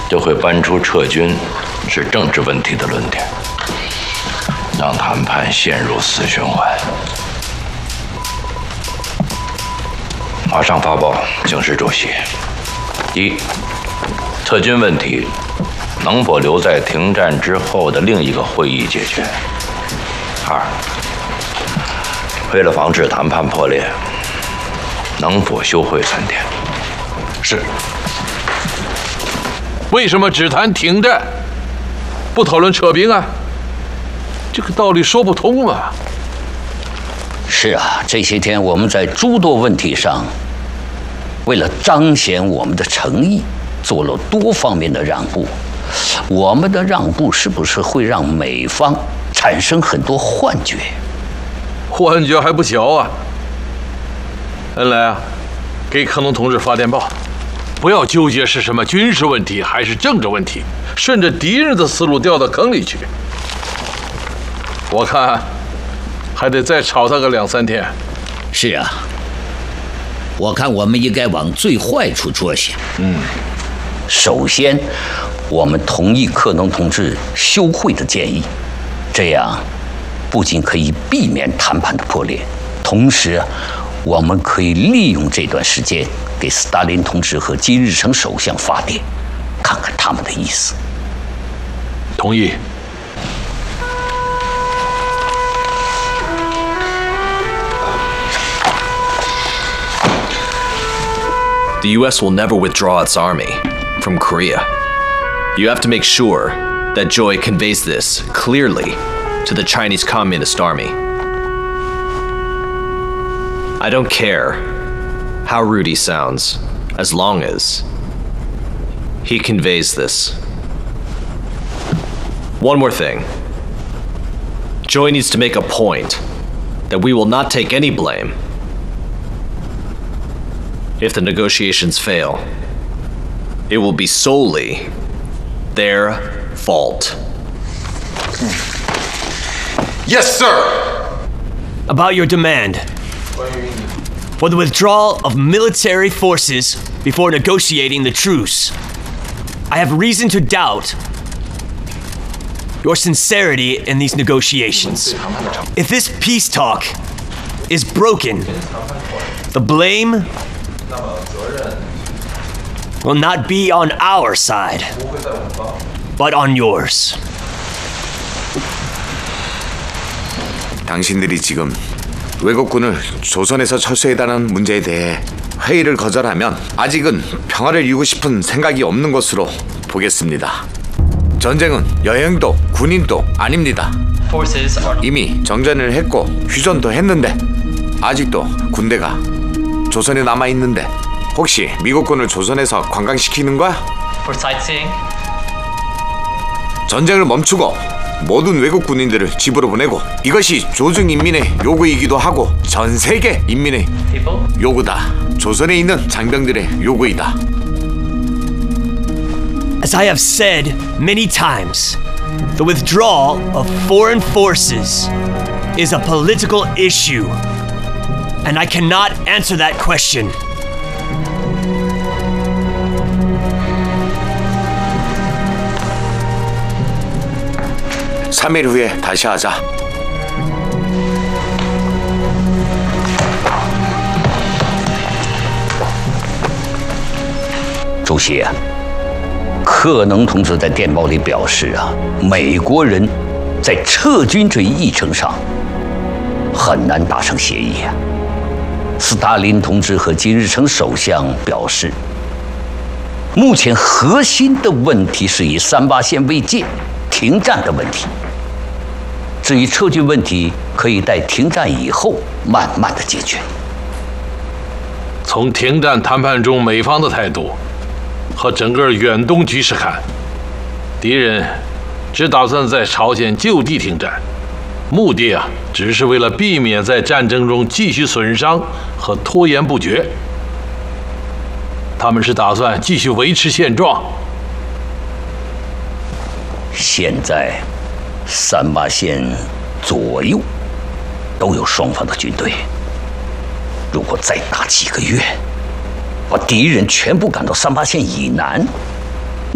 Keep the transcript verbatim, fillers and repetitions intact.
就会搬出撤军是政治问题的论点，让谈判陷入死循环。马上发报警示主席：一，撤军问题能否留在停战之后的另一个会议解决？二，为了防止谈判破裂，能否休会三天？ 是。为什么只谈停战，不讨论撤兵啊？这个道理说不通啊！ 是啊，这些天我们在诸多问题上，为了彰显我们的诚意，做了多方面的让步。我们的让步是不是会让美方产生很多幻觉？ 幻觉还不小啊！恩来啊，给克农同志发电报，不要纠结是什么军事问题还是政治问题，顺着敌人的思路掉到坑里去。我看还得再吵他个两三天。 是啊，我看我们应该往最坏处着想。 嗯，首先，我们同意克农同志休会的建议，这样不仅可以避免谈判的破裂，同时我们可以利用这段时间给斯大林同志和金日成首相发电，看看他们的意思。 同意。 The U S will never withdraw its army from Korea. You have to make sure that Joy conveys this clearly to the Chinese Communist Army. I don't care how rude he sounds, as long as he conveys this. One more thing. Joy needs to make a point that we will not take any blame if the negotiations fail. It will be solely their fault. Yes, sir! About your demand for the withdrawal of military forces before negotiating the truce. I have reason to doubt your sincerity in these negotiations. If this peace talk is broken, the blame will not be on our side, but on yours. 당신들이 지금 왜곡군을 조선에서 철수해달라는 문제에 대해 회의를 거절하면 아직은 평화를 이루고 싶은 생각이 없는 것으로 보겠습니다. 전쟁은 여행도 군인도 아닙니다. 이미 정전을 했고 휴전도 했는데 아직도 군대가 조선에 남아있는데 혹시 미국군을 조선에서 관광시키는 거야? 전쟁을 멈추고 모든 외국 군인들을 집으로 보내고 이것이 조중 인민의 요구이기도 하고 전 세계 인민의 요구다. 조선에 있는 장병들의 요구이다. As I have said many times, the withdrawal of foreign forces is a political issue, and I cannot answer that question. 삼 일 후에 다시 하자. 主席啊，克能同志在电报里表示啊，美国人在撤军这一议程上很难达成协议啊。斯大林同志和金日成首相表示，目前核心的问题是以三八线为界，停战的问题。至于撤军问题，可以待停战以后慢慢的解决。 从停战谈判中美方的态度和整个远东局势看，敌人只打算在朝鲜就地停战，目的啊，只是为了避免在战争中继续损伤和拖延不决。他们是打算继续维持现状。 现在三八线左右都有双方的军队，如果再打几个月，把敌人全部赶到三八线以南，